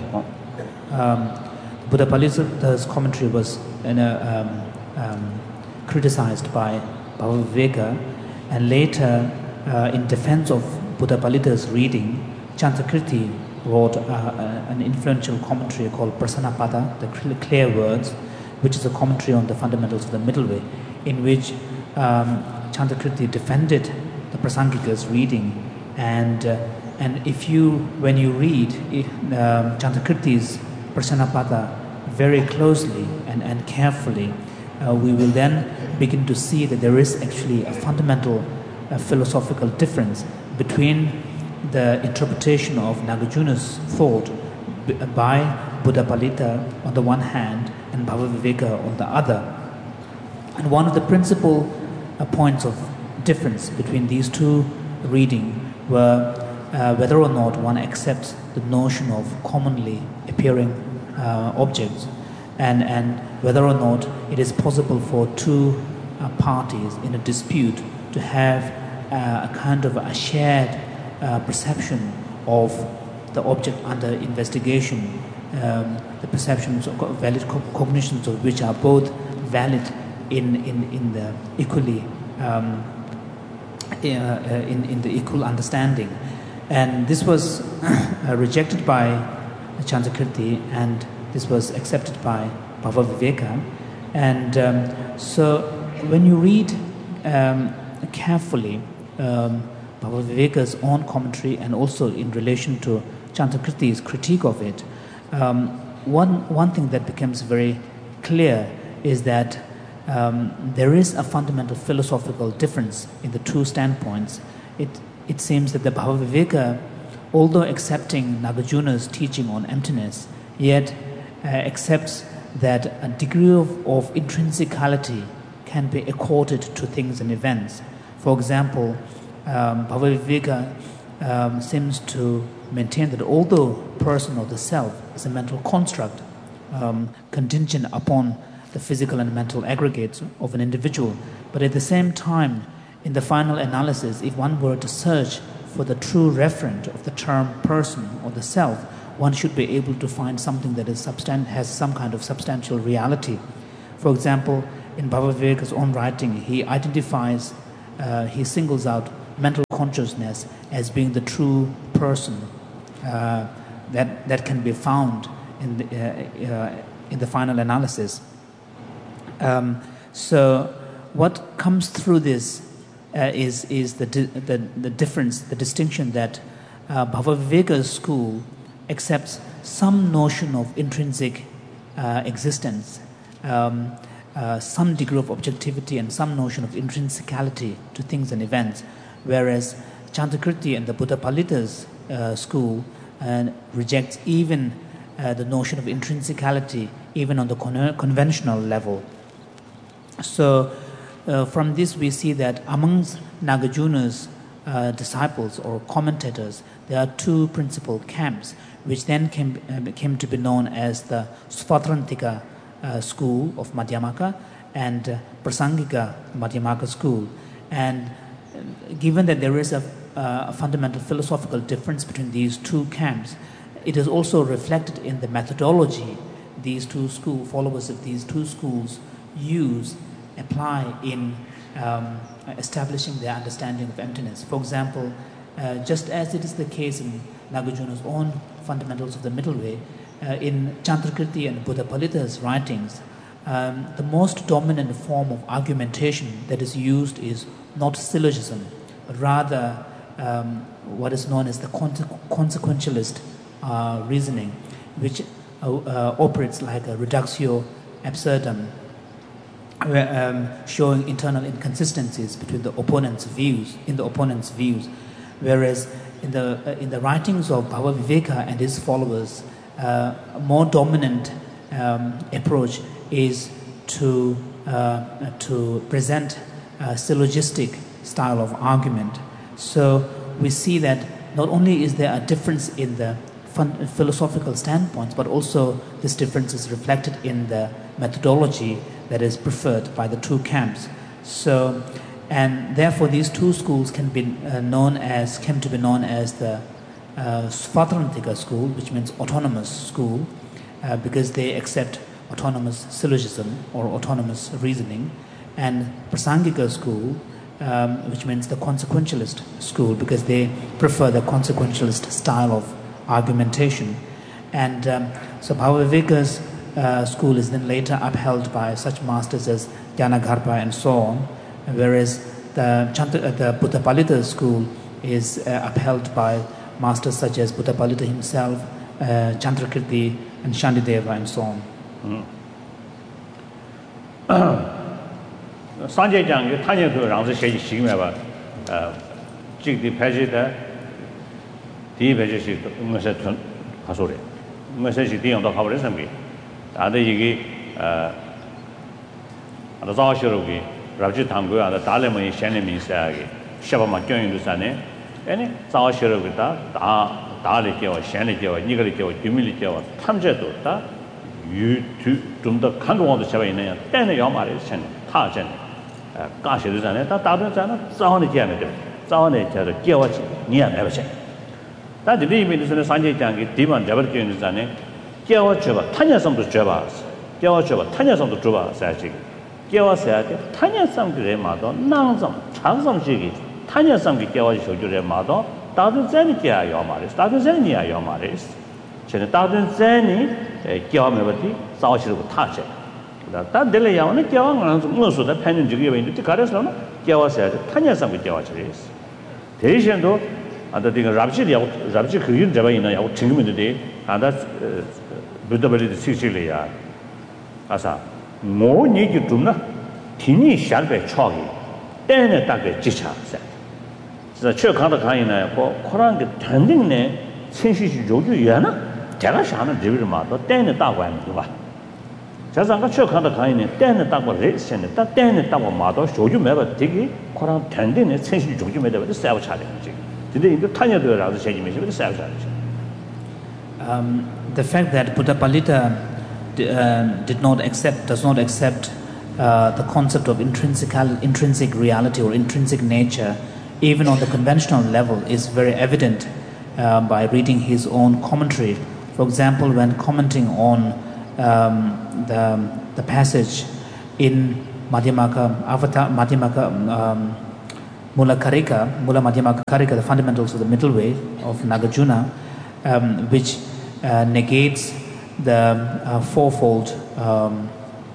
S1: Um, Buddhapalita's commentary was in a, um, um, criticized by Bhavaviveka. And later, uh, in defense of Buddhapalita's reading, Chandrakirti wrote uh, uh, an influential commentary called Prasanapada, the clear words, which is a commentary on the Fundamentals of the Middle Way, in which um, Chandrakirti defended the Prasangika's reading. And uh, and if you, when you read uh, Chandrakirti's Prasanapada very closely and, and carefully, Uh, we will then begin to see that there is actually a fundamental uh, philosophical difference between the interpretation of Nagarjuna's thought b- by Buddhapalita on the one hand and Bhavaviveka on the other. And one of the principal uh, points of difference between these two readings were uh, whether or not one accepts the notion of commonly appearing uh, objects, and, and whether or not it is possible for two uh, parties in a dispute to have uh, a kind of a shared uh, perception of the object under investigation, um, the perceptions of valid co- cognitions of which are both valid in, in, in the equally um, uh, in, in the equal understanding. And this was uh, rejected by Chandrakirti, and this was accepted by Bhavaviveka. And um, so when you read um, carefully um, Bhavaviveka's own commentary and also in relation to Chandrakirti's critique of it, um, one, one thing that becomes very clear is that um, there is a fundamental philosophical difference in the two standpoints. It, it seems that the Bhavaviveka, although accepting Nagarjuna's teaching on emptiness, yet uh, accepts that a degree of, of intrinsicality can be accorded to things and events. For example, um, Bhavaviveka um, seems to maintain that although person or the self is a mental construct um, contingent upon the physical and mental aggregates of an individual, but at the same time, in the final analysis, if one were to search for the true referent of the term person or the self, one should be able to find something that is substan- has some kind of substantial reality. For example, in Bhava Viveka's own writing, he identifies, uh, he singles out mental consciousness as being the true person uh, that, that can be found in the, uh, uh, in the final analysis. Um, so what comes through this uh, is, is the, di- the, the difference, the distinction that uh, Bhava Viveka's school accepts some notion of intrinsic uh, existence, um, uh, some degree of objectivity and some notion of intrinsicality to things and events, whereas Chandrakirti and the Buddha Palita's uh, school uh, rejects even uh, the notion of intrinsicality, even on the con- conventional level. So uh, from this we see that amongst Nagarjuna's uh, disciples or commentators, there are two principal camps, which then came, uh, came to be known as the Svatrantika uh, school of Madhyamaka and uh, Prasangika Madhyamaka school. And uh, given that there is a, uh, a fundamental philosophical difference between these two camps, it is also reflected in the methodology these two school followers of these two schools use, apply in um, establishing their understanding of emptiness. For example, uh, just as it is the case in Nagarjuna's own fundamentals of the middle way, uh, in Chandrakirti and Buddha Palita's writings, um, the most dominant form of argumentation that is used is not syllogism, but rather um, what is known as the conse- consequentialist uh, reasoning, which uh, uh, operates like a reductio absurdum, um, showing internal inconsistencies between the opponent's views, in the opponent's views, whereas in the uh, in the writings of Bhava Viveka and his followers, uh, a more dominant um, approach is to uh, to present a syllogistic style of argument. So we see that not only is there a difference in the fun- philosophical standpoints, but also this difference is reflected in the methodology that is preferred by the two camps. So, and therefore these two schools can be uh, known as, came to be known as the uh, Svatrantika school, which means autonomous school, uh, because they accept autonomous syllogism or autonomous reasoning, and Prasangika school, um, which means the consequentialist school, because they prefer the consequentialist style of argumentation. And um, so Bhava Viveka's uh, school is then later upheld by such masters as Gyanagarbha and so on, whereas the, Chant- uh, the Buddha Palita school is uh, upheld by masters such as Buddha Palita himself, uh, Chandrakirti and Shandideva and so on.
S2: Sanjay Jang, Tanya to around the Shady Shimava, Jig the Pajita, the Pajit, Maset Hasuri, Maset on the Howard Assembly. Other Yigi, the Zashurugi, Raji Tango, and the Talamani Shanami Sagi, Shabama Join Lusane, any Zashuruga, Daliki or Shaniki or Nigaliki or Humility or Tamjatuta, you two do the country on the Shavina, then Yamari Shan, Tajan, Gashi Lusane, Tadan, Zahani Janitor, Zahani Giawachi, near never say. That the name is in the Sanjay Jangi, Demon Devil Lusane. Giawacheva, Tanya some to Javas, Giawacheva, Tanya some to Juba, Sachi, Giawa said, Tanya some Gremado, Nanzam, Chansam Shigi, Tanya some Giawacho Remado, Darden Zenia Yomaris, Darden Zenia Yomaris, Chen Darden Zeni, Giamavati, Saushi would touch it. That delay on the Giawan, most of the pension to give into the Carisona, Giawa said, Tanya some Giawacharis. Tejendo, and the thing Rabji, Rabji Kuyin Javana, I would think in the day, and that's Buddha Palita Sicilia. Asa, more need you to not Tini Shalbe Chogi, then a Dagger Jicha said. The Church of the Kaina, Koran tending ne, since she showed you Yana, Telashana, Divimato, then a Dawan. Jazanga Church of the Kaina, then a Dawa race, and that then a Dawa Mato showed you never dig Koran tending it, since you showed you made with the self challenge. Today, you Tanya do around the same with the self challenge.
S1: Um, the fact that Buddha Palita d- uh, did not accept, does not accept uh, the concept of intrinsic, intrinsic reality or intrinsic nature, even on the conventional level, is very evident uh, by reading his own commentary. For example, when commenting on um, the, the passage in Madhyamaka Avatar, Madhyamaka um, Mula Karika, Mula Madhyamaka Karika, the fundamentals of the middle way of Nagarjuna, um, which uh, negates the uh, fourfold um,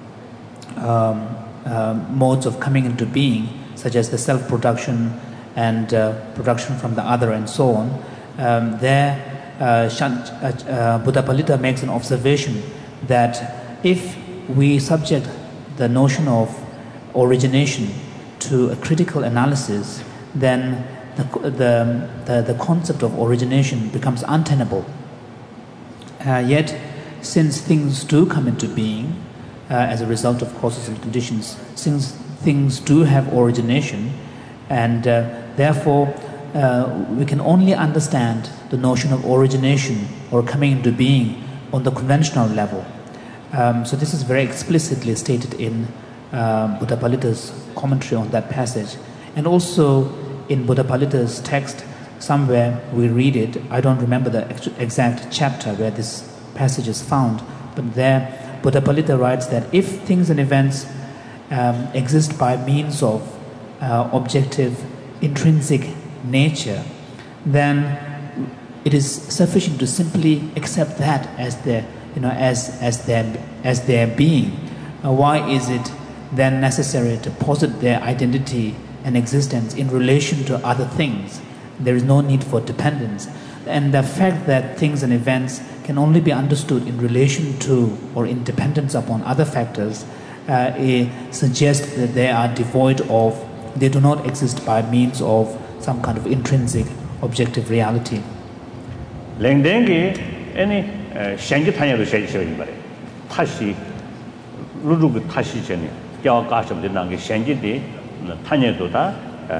S1: um, uh, modes of coming into being, such as the self-production and uh, production from the other and so on. Um, there, uh, Shant, uh, uh, Buddhapalita makes an observation that if we subject the notion of origination to a critical analysis, then the, the, the, the concept of origination becomes untenable. Uh, yet, since things do come into being uh, as a result of causes and conditions, since things do have origination, and uh, therefore uh, we can only understand the notion of origination or coming into being on the conventional level. Um, so this is very explicitly stated in uh, Buddhapalita's commentary on that passage. And also in Buddhapalita's text, somewhere we read it, I don't remember the exact chapter where this passage is found, but there Buddhapalita writes that if things and events um, exist by means of uh, objective, intrinsic nature, then it is sufficient to simply accept that as their, you know, as as their as their being. Uh, why is it then necessary to posit their identity and existence in relation to other things? There is no need for dependence, and the fact that things and events can only be understood in relation to or in dependence upon other factors uh, it suggests that they are devoid of, they do not exist by means of some kind of intrinsic objective reality.
S2: Lengdengi any shangi tanya shay shay bare tashi lulu tashi cheni kya kasham de nangi shangi de tanya do da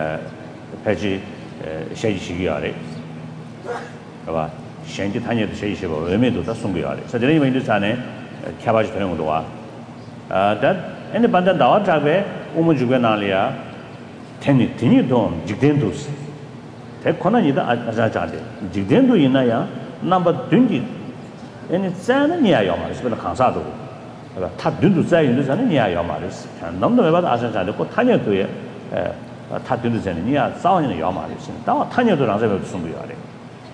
S2: peji shay shigi yare aba shangi tanya do shay shay ba weme do da sungu yare so deni mai do sane kyabaji thong do wa that any banda dawa trabe umu juga nalia teni tini don jigden dos te kona ni da aja jade jigden do inaya number twenty any zana niya yo ma is bela khansa do aba ta dun do zai yin zana niya yo ma is nam do ba aja jade ko tanya do ye ta dun do zana niya zao ni yo ma is da tanya do rang zai ba sung yo ale.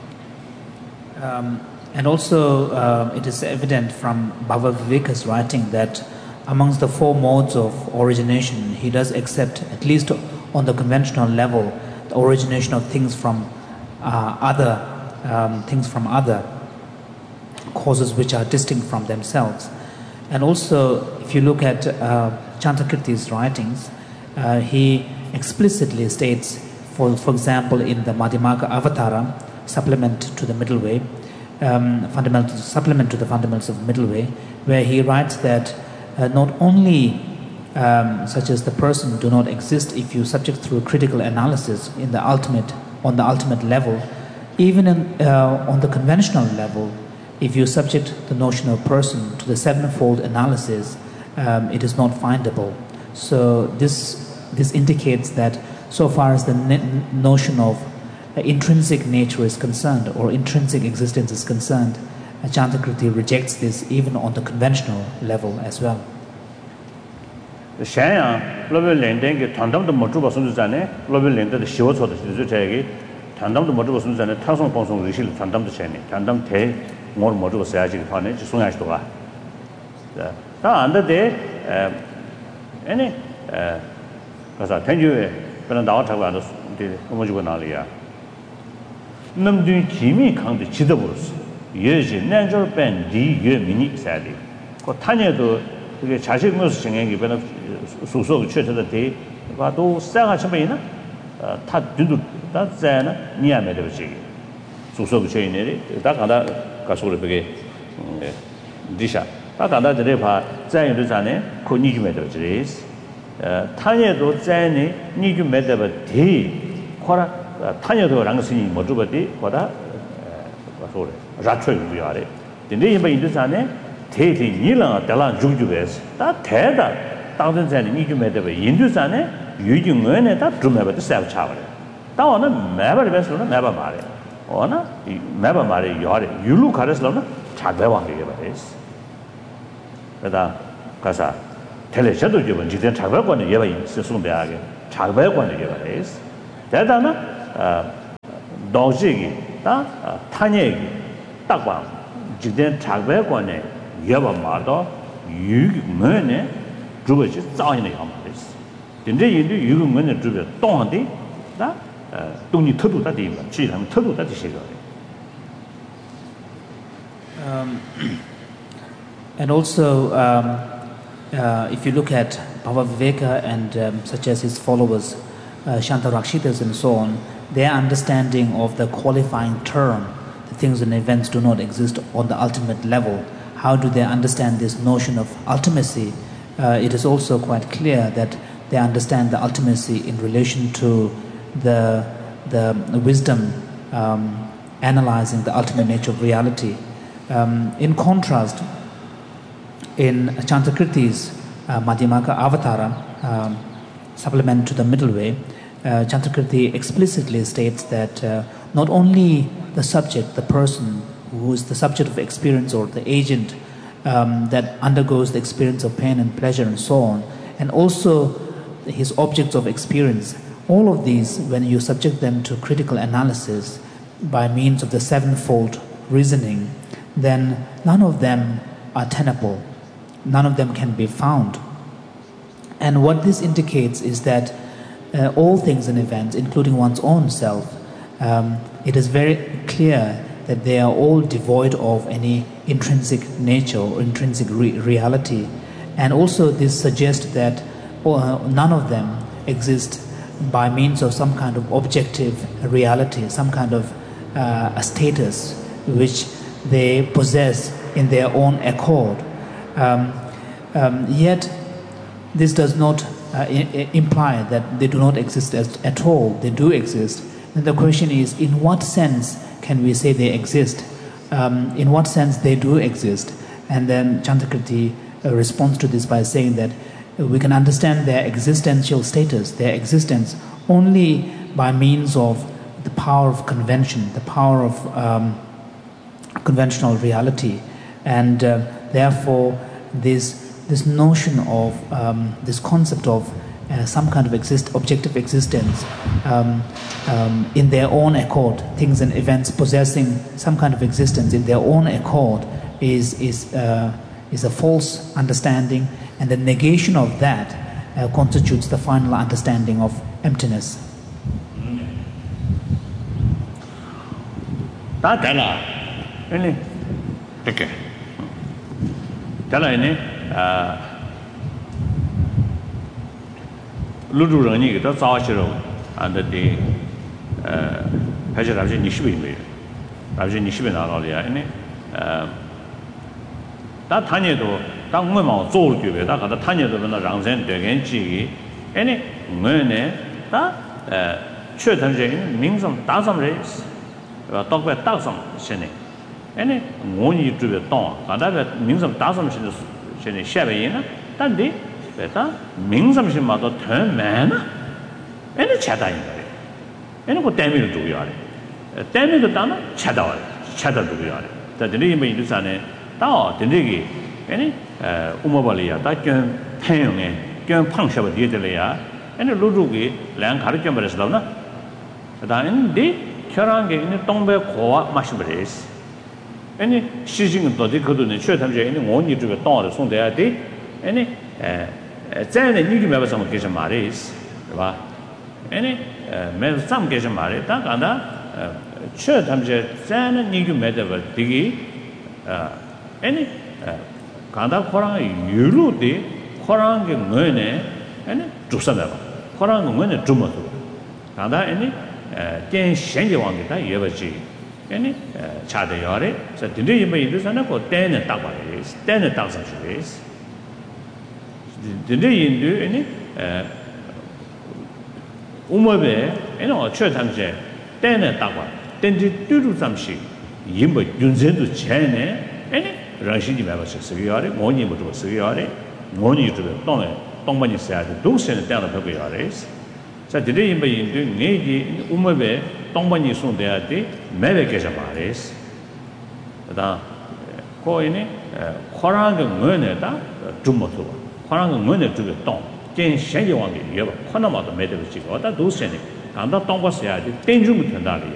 S1: Um, and also uh, it is evident from Bhava Viveka's writing that amongst the four modes of origination, he does accept, at least on the conventional level, the origination of things from uh, other um, things from other causes which are distinct from themselves. And also, if you look at uh, Chantakirti's writings, uh, he explicitly states, for for example, in the Madhyamaka Avatara, supplement to the Middle Way, um, fundamental supplement to the fundamentals of the Middle Way, where he writes that uh, not only um, such as the person do not exist if you subject through critical analysis in the ultimate on the ultimate level, even in, uh, on the conventional level, if you subject the notion of person to the sevenfold analysis, um, it is not findable. So this this indicates that so far as the ne- notion of uh, intrinsic nature is concerned or intrinsic existence is concerned, uh, Chantakirti rejects this even on the conventional level as well.
S2: Shaya global lending ke thandam de motu ba sunu jane global lending de shiwo chod de ju chege thandam de motu ba sunu jane thasong ponsong rishil thandam de chene thandam the ngor motu ba sa ji phane ji sung ya sto ga da ta anda de ene eh kasa tenju bena da ta ga de mo ju na li ya nam du kimi khang de ji de bo ye ji nan jo ben di ye mini sa de ko tanye do 그게 자식 모습 정행이 변화 소소 최초의 대 봐도 싸가 처음에나 다 뒤도 다 자나 니야메 되지 소소 최인들이 다 가다 가서를 되게 디샤 다 가다 들에 봐 자유도 자네 그 니주메 되지 어 타녀도 자네 니주메 되버 대 코라 타녀도 랑스니 뭐 주버디 거다 가서를 라초이 위아래 근데 이번 인도 자네 대대 니랑 달랑 죽죽에서 다 대다 당전 전에 니주메데 인도산에 유중원에 다 주메베도 살 차버려 다오는 매버 베스로는 매버 말해 어나 이 매버 말해 요래 유루 가르스로는 자배왕이 해버렸어 그다 가사 텔레셔도 좀 지금 작업관에 예바 있었는데 작업관에 예바레스 대단하 어 도시기 다 타녀기 딱봐 지금 작업관에 예바 말도 유면에 주버지 자연의 함레스 근데 이제 유면에 주버 동한데 다 동이 터도 다 되는 지금 터도 다 되시고
S1: um and also um Uh, if you look at Bhava Viveka and um, such as his followers, uh, Shantarakshitas and so on, their understanding of the qualifying term, the things and events do not exist on the ultimate level. How do they understand this notion of ultimacy? Uh, it is also quite clear that they understand the ultimacy in relation to the, the wisdom um, analyzing the ultimate nature of reality. Um, in contrast, in Chantakirti's uh, Madhyamaka Avatara, um, supplement to the middle way, uh, Chantakirti explicitly states that uh, not only the subject, the person who is the subject of experience or the agent um, that undergoes the experience of pain and pleasure and so on, and also his objects of experience, all of these, when you subject them to critical analysis by means of the sevenfold reasoning, then none of them are tenable. None of them can be found. And what this indicates is that uh, all things and events, including one's own self, um, it is very clear that they are all devoid of any intrinsic nature or intrinsic re- reality. And also this suggests that uh, none of them exist by means of some kind of objective reality, some kind of uh, a status which they possess in their own accord. Um, um, yet, this does not uh, I- imply that they do not exist as, at all. They do exist. And the question is, in what sense can we say they exist? Um, in what sense they do exist? And then Chantakirti uh, responds to this by saying that uh, we can understand their existential status, their existence, only by means of the power of convention, the power of um, conventional reality. And uh, therefore, this this notion of um, this concept of uh, some kind of exist objective existence um, um, in their own accord, things and events possessing some kind of existence in their own accord, is is uh, is a false understanding, and the negation of that uh, constitutes the final understanding of emptiness.
S2: Okay. Tell 아 루루랑이 더 자와시로 안데디 어 해저라지 니시비미 라지 니시비 나가려야 아니 어다 타녀도 당문만做对다 가다 타녀도 나 랑선 되겐지 아니 뭐네 다어 최단적인 민성 다섬레 어 떡배 다섬 신네 아니 원이 주베 동 가다가 민성 다섬 신의 전에 샤베이나 단디 베타 민섬심마도 더매나 에네 차다인 거래 에네 그 때문에 두고야래 때문에 다나 차다와 차다 두고야래 다들이 뭐 이르산에 다 된대기 에네 에 우마발이야 다견 태용에 견 팡샤버 디에들이야 에네 루루기 랑 가르쳐 버렸어나 다인데 혈안게 있는 동배 고와 마시버레스 아니 시징은 도디 그도네 최탐제 있는 원이 주가 동을 송돼야 돼 아니 에 전에 니기 매버서 먹게 말이스 봐 아니 매 삼게 좀 말이 다 간다 최탐제 전에 니기 매더버 되기 아 아니 간다 코랑 유로디 코랑게 뭐네 아니 주사다 코랑 뭐네 주모도 간다 아니 에 현재 왕게다 예버지 아니 차대요래 저 din데 이메 인도산은 그 때는 딱 봐요. 때는 딱 선수래. din데 인도 아니 에 우마베 아니 어처 담제 때는 딱 봐. din데 뚜루 잠시 이모 윤전도 전에 아니 러시지 매버서 쓰기요래. 뭐니 뭐도 쓰기요래. 뭐니 또 동에 동반이 써야 돼. 동생은 때는 배고요래. 자 din데 이메 인도 네기 우마베 동반이 손대야 돼. 매백에서 말이스. 그다 코인이 코랑의 뭐네다 좀 못어. 화랑 그 문에 두게 동 겐 셴지 왕게 예 봐. 하나마도 매대로 지고 어다 도스네 간다 동거 써야지 땡중 된다리야